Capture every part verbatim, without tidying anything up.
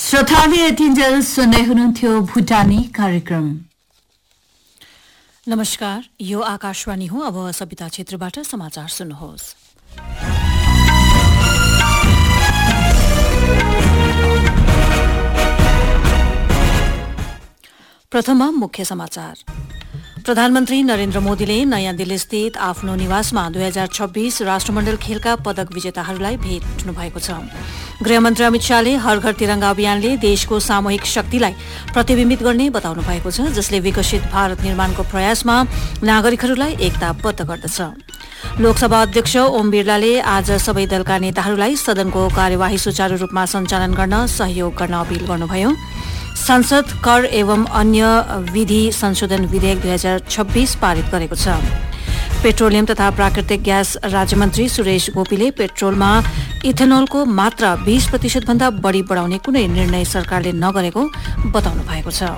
श्रोताले यतिन्जेल सुन्दै हुनुहुन्थ्यो भुटानी कार्यक्रम। नमस्कार, यो आकाशवाणी हो। अब सविता क्षेत्रबाट समाचार सुन्नुहोस्। प्रथम मुख्य समाचार। प्रधानमन्त्री नरेन्द्र मोदीले नयाँ दिल्ली स्थित आफ्नो निवासमा दुई हजार छब्बीस राष्ट्रमण्डल खेलका पदक विजेताहरूलाई भेट्नु भएको छ। गृहमन्त्री अमित शाहले हर घर तिरंगा अभियानले देशको सामूहिक शक्तिलाई प्रतिबिम्बित गर्ने बताउनु भएको छ, जसले विकसित भारत निर्माणको प्रयासमा नागरिकहरूलाई एकताबद्ध गर्दछ। लोकसभा अध्यक्ष ओम बिरलाले आज सबै दलका नेताहरूलाई सदनको कार्यवाही सुचारू रूपमा सञ्चालन गर्न सहयोग गर्न अपील गर्नुभयो। संसद कर एवं अन्य विधि संशोधन विधेयक दुई हजार छब्बीस पारित गरेको छ। पेट्रोलियम तथा प्राकृतिक ग्यास राज्यमन्त्री सुरेश गोपीले पेट्रोलमा इथेनोलको मात्रा बीस प्रतिशत भन्दा बढ़ी बढ़ाउने कुनै निर्णय सरकारले नगरेको बताउनु भएको छ।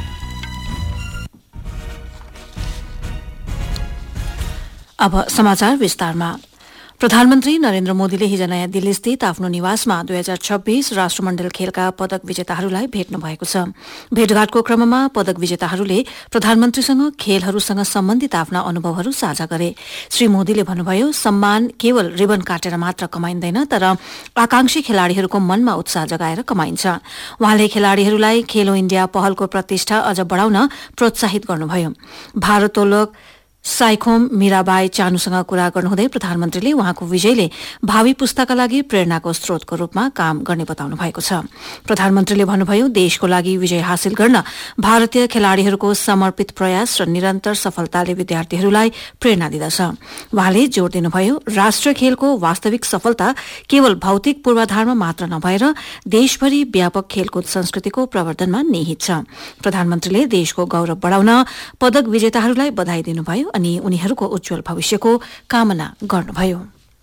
अब समाचार विस्तारमा। प्रधानमन्त्री नरेन्द्र मोदीले हिज नयाँ दिल्ली स्थित आफ्नो निवासमा दुई हजार छब्बीस राष्ट्रमण्डल खेलका पदक विजेताहरूलाई भेट्नु भएको छ। भेटघाटको क्रममा पदक विजेताहरूले प्रधानमन्त्रीसँग खेलहरूसँग सम्बन्धित आफ्ना अनुभवहरू साझा गरे। श्री मोदीले भन्नुभयो, सम्मान केवल रिबन काटेर मात्र कमाइँदैन, तर आकांक्षी खेलाड़ीहरूको मनमा उत्साह जगाएर कमाइन्छ। उहाँले खेलाड़ीहरूलाई खेलो इण्डिया पहलको प्रतिष्ठा अझ बढ़ाउन प्रोत्साहित गर्नुभयो। भारोत्तोलक साइखोम मीराबाई चानुसँग कुरा गर्नुहुँदै प्रधानमन्त्रीले उहाँको विजयले भावी पुस्ताका लागि प्रेरणाको स्रोतको रूपमा काम गर्ने बताउनु भएको छ। प्रधानमन्त्रीले भन्नुभयो, देशको लागि विजय हासिल गर्न भारतीय खेलाड़ीहरूको समर्पित प्रयास र निरन्तर सफलताले विद्यार्थीहरूलाई प्रेरणा दिँदछ। उहाँले जोड़ दिनुभयो, राष्ट्रिय खेलको वास्तविक सफलता केवल भौतिक पूर्वाधारमा मात्र नभएर देशभरि व्यापक खेलकुद संस्कृतिको प्रवर्धनमा निहित छ। प्रधानमन्त्रीले देशको गौरव बढ़ाउन पदक विजेताहरूलाई बधाई दिनुभयो अनि उनीहरूको उज्जवल भविष्यको कामना गर्नुभयो।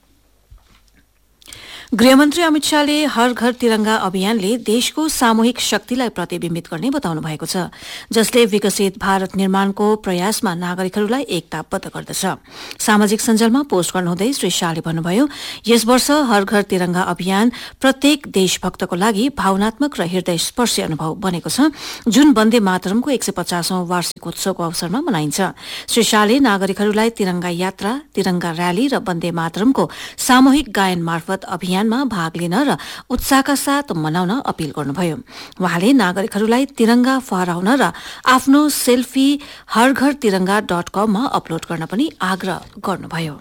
गृहमन्त्री अमित शाहले हर घर तिरंगा अभियानले देशको सामूहिक शक्तिलाई प्रतिबिम्बित गर्ने बताउनु भएको छ, जसले विकसित भारत निर्माणको प्रयासमा नागरिकहरूलाई एकताबद्ध गर्दछ। सामाजिक सञ्जालमा पोस्ट गर्नुहुँदै श्री शाहले भन्नुभयो, यस वर्ष हर घर तिरंगा अभियान प्रत्येक देशभक्तको लागि भावनात्मक र हृदय स्पर्शी अनुभव बनेको छ, जुन वन्दे मातरमको एक सय पचासौं वार्षिक उत्सवको अवसरमा मनाइन्छ। श्री शाहले नागरिकहरूलाई तिरंगा यात्रा, तिरंगा रयाली र वन्दे मातरमको सामूहिक गायन मार्फत अभियान भाग लिन र उत्साहका साथ मनाउन अपील गर्नुभयो। उहाँले नागरिकहरूलाई तिरंगा फहराउन र आफ्नो सेल्फी हर घर तिरंगा डट कममा अपलोड गर्न पनि आग्रह गर्नुभयो।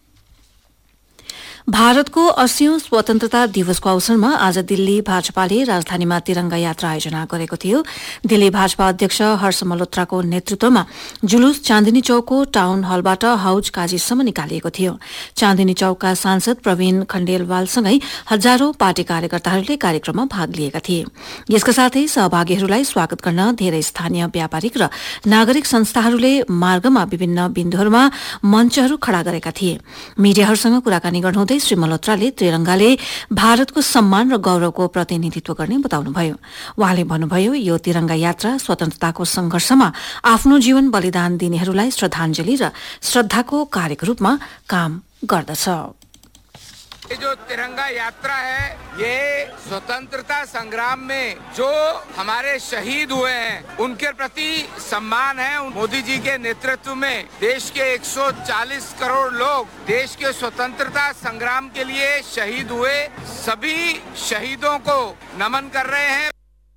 भारतको अस्सीऔं स्वतन्त्रता दिवसको अवसरमा आज दिल्ली भाजपाले राजधानीमा तिरंगा यात्रा आयोजना गरेको थियो। दिल्ली भाजपा अध्यक्ष हर्ष मल्होत्राको नेतृत्वमा जुलुस चाँदनी चौकको टाउन हलबाट हौज काजीसम्म निकालिएको थियो। चाँदनी चौकका सांसद प्रवीण खण्डेलवालसँगै हजारौं पार्टी कार्यकर्ताहरूले कार्यक्रममा भाग लिएका थिए। यसका साथै सहभागीहरूलाई स्वागत गर्न धेरै स्थानीय व्यापारिक र नागरिक संस्थाहरूले मार्गमा विभिन्न बिन्दुहरूमा मञ्चहरू खड़ा गरेका थिए। मीडियाहरूसँग कुराकानी गर्नुहुँदै श्री मल्होत्राले त्रिरंगाले भारतको सम्मान र गौरवको प्रतिनिधित्व गर्ने बताउनुभयो। उहाँले भन्नुभयो, यो तिरंगा यात्रा स्वतन्त्रताको संघर्षमा आफ्नो जीवन बलिदान दिनेहरूलाई श्रद्धांजलि र श्रद्धाको कार्यको रूपमा काम गर्दछ। ये जो तिरंगा यात्रा है, ये स्वतंत्रता संग्राम में जो हमारे शहीद हुए हैं उनके प्रति सम्मान है। मोदी जी के नेतृत्व में देश के एक सौ चालीस करोड़ लोग देश के स्वतंत्रता संग्राम के लिए शहीद हुए, सभी शहीदों को नमन कर रहे हैं।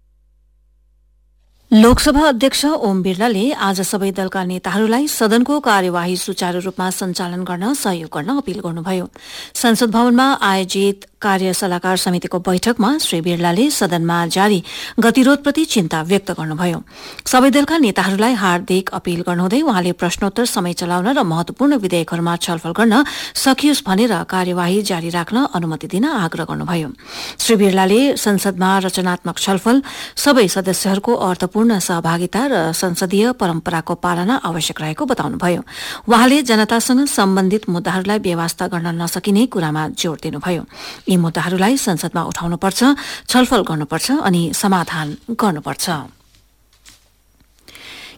लोकसभा अध्यक्ष ओम बिरलाले आज सबै दलका नेताहरूलाई सदनको कार्यवाही सुचारू रूपमा सञ्चालन गर्न सहयोग गर्न अपील गर्नुभयो। संसद भवनमा आयोजित कार्य सल्लाहकार समितिको बैठकमा श्री बिरलाले सदनमा जारी गतिरोधप्रति चिन्ता व्यक्त गर्नुभयो। सबै दलका नेताहरूलाई हार्दिक अपील गर्नुहुँदै उहाँले प्रश्नोत्तर समय चलाउन र महत्वपूर्ण विधेयकहरूमा छलफल गर्न सकियोस् भनेर कार्यवाही जारी राख्न अनुमति दिन आग्रह गर्नुभयो। श्री बिरलाले संसदमा रचनात्मक छलफल, सबै सदस्यहरूको अर्थपूर्ण सहभागिता र संसदीय परम्पराको पालना आवश्यक रहेको बताउनुभयो। उहाँले जनतासँग सम्बन्धित मुद्दाहरूलाई बेवास्ता गर्न नसकिने कुरामा जोड़ दिनुभयो। यी मुद्दाहरूलाई संसदमा उठाउनुपर्छ, छलफल गर्नुपर्छ अनि समाधान गर्नुपर्छ।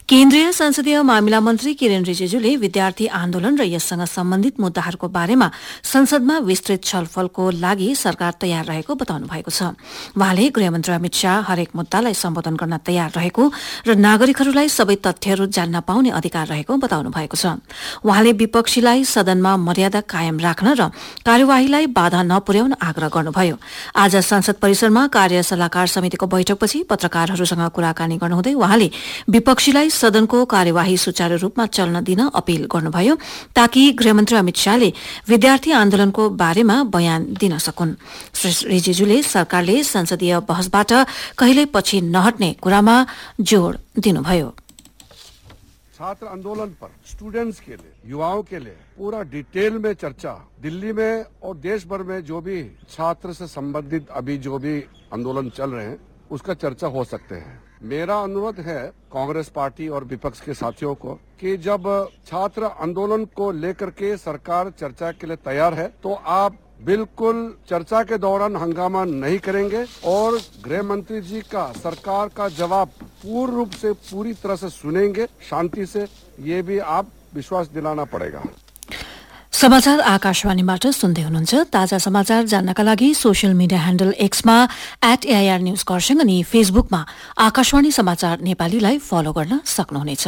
केन्द्रीय संसदीय मामिला मन्त्री किरेन रिजिजुले विद्यार्थी आन्दोलन र यससँग सम्बन्धित मुद्दाहरूको बारेमा संसदमा विस्तृत छलफलको लागि सरकार तयार रहेको बताउनु भएको छ। वहाँले गृहमन्त्री अमित शाह हरेक मुद्दालाई सम्बोधन गर्न तयार रहेको र नागरिकहरूलाई सबै तथ्यहरू जान्न पाउने अधिकार रहेको बताउनु भएको छ। वहाँले विपक्षीलाई सदनमा मर्यादा कायम राख्न र कार्यवाहीलाई बाधा नपुर्याउन आग्रह गर्नुभयो। आज संसद परिसरमा कार्य सल्लाहकार समितिको बैठकपछि पत्रकारहरूसँग कुराकानी गर्नुहुँदै वहाँले विपक्षीलाई सदनको कार्यवाही सुचारू रूपमा चल्न दिन अपील गर्नुभयो ताकि गृहमन्त्री अमित शाहले विद्यार्थी आन्दोलनको बारेमा बयान दिन सकुन्। श्री रिजिजुले सरकारले संसदीय बहसबाट कहिल्यै पछि नहट्ने कुरामा जोड़ दिनुभयो। छात्र आंदोलन पर स्टूडेंट्स के लिए, युवाओं के लिए पूरा डिटेल में चर्चा दिल्ली में और देश भर में जो भी छात्र से संबंधित अभी जो भी आंदोलन चल रहे हैं उसका चर्चा हो सकते हैं। मेरा अनुरोध है कांग्रेस पार्टी और विपक्ष के साथियों को कि जब छात्र आंदोलन को लेकर के सरकार चर्चा के लिए तैयार है तो आप बिल्कुल चर्चा के दौरान हंगामा नहीं करेंगे और गृह मंत्री जी का सरकार का जवाब पूर्ण रूप से पूरी तरह से सुनेंगे शांति से, ये भी आप विश्वास दिलाना पड़ेगा। समाचार आकाशवाणीबाट सुन्दै हुनुहुन्छ। ताजा समाचार जान्नका लागि social media handle एक्समा at AIR news Kurseong अनि फेसबुकमा आकाशवाणी समाचार नेपालीलाई फलो गर्न सक्नुहुनेछ।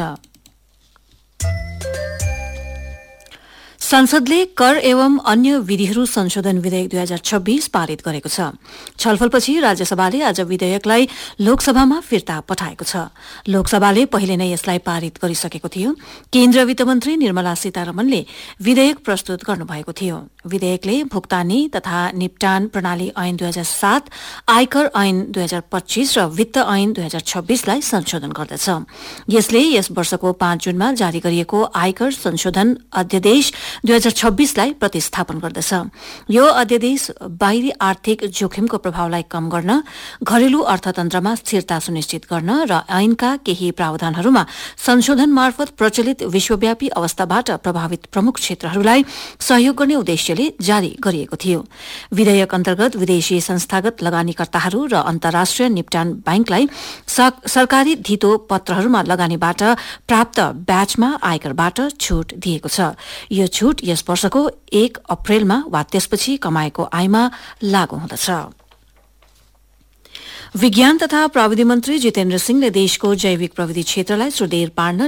संसदले कर एवं अन्य विधिहरू संशोधन विधेयक दुई हजार छब्बीस पारित गरेको छ। छलफलपछि राज्यसभाले आज विधेयकलाई लोकसभामा फिर्ता पठाएको छ। लोकसभाले पहिले नै यसलाई पारित गरिसकेको थियो। केन्द्रीय वित्त मन्त्री निर्मला सीतारमणले विधेयक प्रस्तुत गर्नुभएको थियो। विधेयकले भुक्तानी तथा निपटान प्रणाली ऐन दुई हजार सात, आयकर ऐन दुई हजार पच्चीस र वित्त ऐन दुई हजार छब्बीसलाई संशोधन गर्दछ। यसले यस वर्षको पाँच जूनमा जारी गरिएको आयकर संशोधन अध्यादेश दुई हजार छब्बीसलाई प्रतिस्थापन गर्दछ। यो अध्यादेश बाहिरी आर्थिक जोखिमको प्रभावलाई कम गर्न, घरेलु अर्थतन्त्रमा स्थिरता सुनिश्चित गर्न र ऐनका केही प्रावधानहरूमा संशोधन मार्फत प्रचलित विश्वव्यापी अवस्थाबाट प्रभावित प्रमुख क्षेत्रहरूलाई सहयोग गर्ने उद्देश्यले जारी गरिएको थियो। विधेयक अन्तर्गत विदेशी संस्थागत लगानीकर्ताहरू र अन्तर्राष्ट्रिय निपटान बैंकलाई सरकारी धितो पत्रहरूमा लगानीबाट प्राप्त ब्याजमा आयकरबाट छूट दिएको छ। यो छूट यस वर्षको एक अप्रेलमा वा त्यसपछि कमाएको आयमा लागू हुँदछ। विज्ञान तथा प्रविधि मन्त्री जितेन्द्र सिंहले देशको जैविक प्रविधि क्षेत्रलाई सुदृढ पार्न